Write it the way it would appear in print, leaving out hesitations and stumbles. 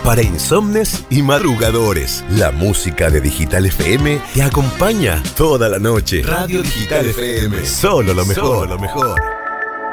para insomnes y madrugadores. La música de Digital FM te acompaña toda la noche. Radio Digital FM, solo lo mejor, lo mejor.